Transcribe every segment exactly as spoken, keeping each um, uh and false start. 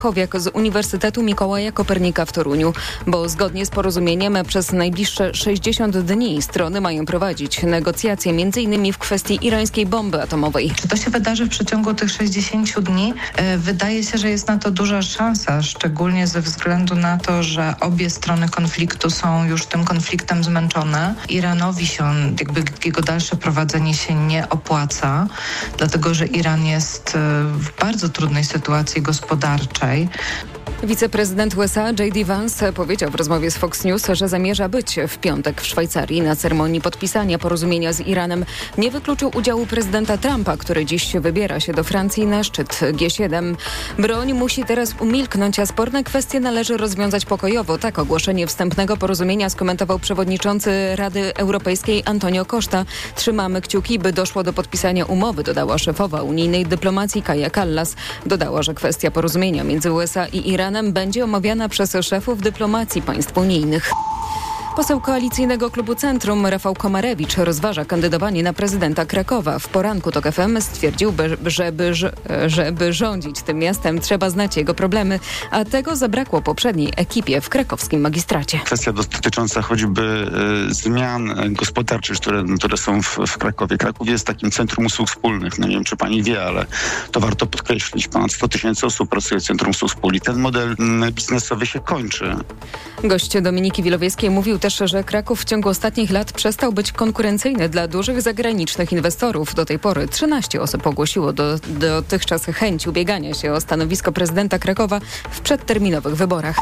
Chowiak z Uniwersytetu Mikołaja Kopernika w Toruniu, bo zgodnie z porozumieniem przez najbliższe sześćdziesiąt dni strony mają prowadzić negocjacje między innymi w kwestii irańskiej bomby atomowej. Czy to się wydarzy w przeciągu tych sześćdziesięciu dni? Wydaje się, że jest na to duża szansa, szczególnie ze względu na to, że obie strony konfliktu są już tym konfliktem zmęczone. Iranowi się on, jakby jego dalsze prowadzenie się nie opłaca, dlatego że Iran jest w bardzo trudnej sytuacji gospodarczej. Wiceprezydent U S A J D Vance powiedział w rozmowie z Fox News, że zamierza być w piątek w Szwajcarii na ceremonii podpisania porozumienia z Iranem. Nie wykluczył udziału prezydenta Trumpa, który dziś wybiera się do Francji na szczyt G siedem. Broń musi teraz umilknąć, a sporne kwestie należy rozwiązać pokojowo. Tak ogłoszenie wstępnego porozumienia skomentował przewodniczący Rady Europejskiej Antonio Costa. Trzymamy kciuki, by doszło do podpisania umowy, dodała szefowa unijnej dyplomacji Kaja Kallas. Dodała, że kwestia porozumienia między U S A i Iranem będzie omawiana przez szefów dyplomacji państw unijnych. Poseł Koalicyjnego Klubu Centrum Rafał Komarewicz rozważa kandydowanie na prezydenta Krakowa. W poranku TOK F M stwierdził, że żeby, żeby rządzić tym miastem, trzeba znać jego problemy, a tego zabrakło poprzedniej ekipie w krakowskim magistracie. Kwestia dotycząca choćby y, zmian gospodarczych, które, które są w, w Krakowie. Kraków jest takim centrum usług wspólnych. No nie wiem, czy pani wie, ale to warto podkreślić. Ponad sto tysięcy osób pracuje w centrum usług wspólnych. Ten model y, biznesowy się kończy. Gość Dominiki Wilowiejskiej mówił też, że Kraków w ciągu ostatnich lat przestał być konkurencyjny dla dużych zagranicznych inwestorów. Do tej pory trzynaście osób ogłosiło do, dotychczas chęć ubiegania się o stanowisko prezydenta Krakowa w przedterminowych wyborach.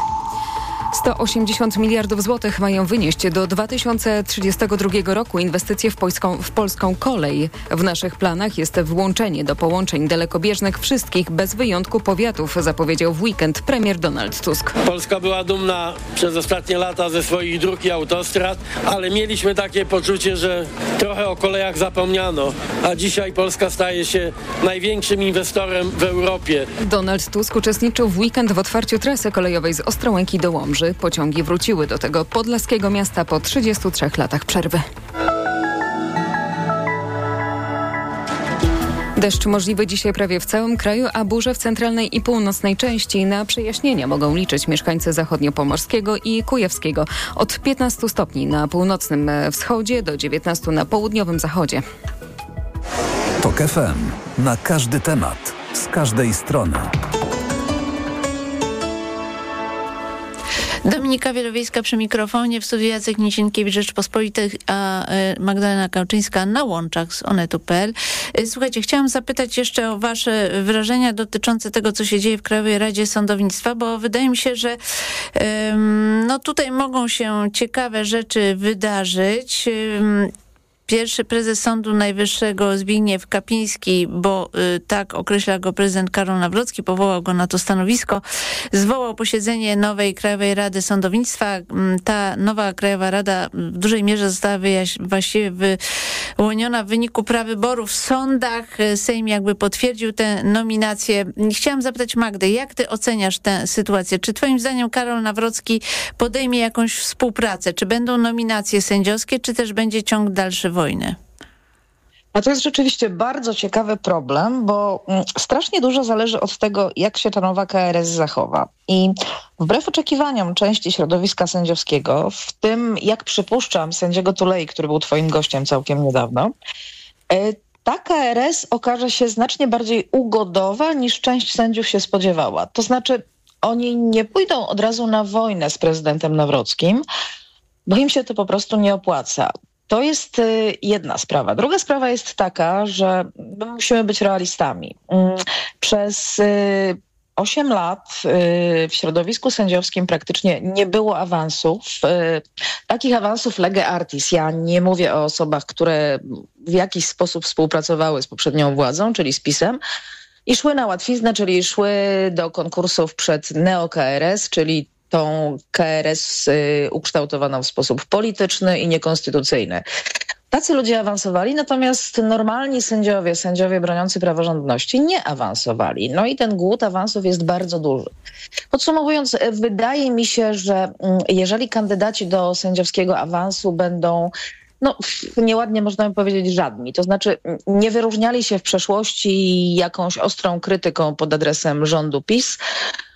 sto osiemdziesiąt miliardów złotych mają wynieść do dwa tysiące trzydziestego drugiego roku inwestycje w polską, w polską kolej. W naszych planach jest włączenie do połączeń dalekobieżnych wszystkich bez wyjątku powiatów, zapowiedział w weekend premier Donald Tusk. Polska była dumna przez ostatnie lata ze swoich dróg i autostrad, ale mieliśmy takie poczucie, że trochę o kolejach zapomniano, a dzisiaj Polska staje się największym inwestorem w Europie. Donald Tusk uczestniczył w weekend w otwarciu trasy kolejowej z Ostrołęki do Łomży. Pociągi wróciły do tego podlaskiego miasta po trzydziestu trzech latach przerwy. Deszcz możliwy dzisiaj prawie w całym kraju, a burze w centralnej i północnej części. Na przejaśnienia mogą liczyć mieszkańcy zachodniopomorskiego i kujawskiego. Od piętnastu stopni na północnym wschodzie do dziewiętnastu na południowym zachodzie. TOK F M. Na każdy temat. Z każdej strony. Dominika Wielowiejska przy mikrofonie, w studiu Jacek Niesienkiewicz, Rzeczpospolitej, a Magdalena Kałczyńska na łączach z onetu kropka p l. Słuchajcie, chciałam zapytać jeszcze o wasze wrażenia dotyczące tego, co się dzieje w Krajowej Radzie Sądownictwa, bo wydaje mi się, że um, no tutaj mogą się ciekawe rzeczy wydarzyć. Um, Pierwszy prezes Sądu Najwyższego Zbigniew Kapiński, bo y, tak określa go prezydent Karol Nawrocki, powołał go na to stanowisko, zwołał posiedzenie nowej Krajowej Rady Sądownictwa. Ta nowa Krajowa Rada w dużej mierze została wyjaś- właściwie wyłoniona w wyniku prawyborów w sądach. Sejm jakby potwierdził tę nominację. Chciałam zapytać Magdę, jak ty oceniasz tę sytuację? Czy twoim zdaniem Karol Nawrocki podejmie jakąś współpracę? Czy będą nominacje sędziowskie, czy też będzie ciąg dalszy wojny? A to jest rzeczywiście bardzo ciekawy problem, bo strasznie dużo zależy od tego, jak się ta nowa K R S zachowa. I wbrew oczekiwaniom części środowiska sędziowskiego, w tym, jak przypuszczam, sędziego Tulei, który był twoim gościem całkiem niedawno, ta K R S okaże się znacznie bardziej ugodowa, niż część sędziów się spodziewała. To znaczy, oni nie pójdą od razu na wojnę z prezydentem Nawrockim, bo im się to po prostu nie opłaca. To jest jedna sprawa. Druga sprawa jest taka, że my musimy być realistami. Przez osiem lat w środowisku sędziowskim praktycznie nie było awansów. Takich awansów lege artis. Ja nie mówię o osobach, które w jakiś sposób współpracowały z poprzednią władzą, czyli z PiS-em, i szły na łatwiznę, czyli szły do konkursów przed neo-K R S, czyli tą K R S y, ukształtowaną w sposób polityczny i niekonstytucyjny. Tacy ludzie awansowali, natomiast normalni sędziowie, sędziowie broniący praworządności nie awansowali. No i ten głód awansów jest bardzo duży. Podsumowując, wydaje mi się, że jeżeli kandydaci do sędziowskiego awansu będą, no nieładnie można by powiedzieć, żadni. To znaczy nie wyróżniali się w przeszłości jakąś ostrą krytyką pod adresem rządu PiS,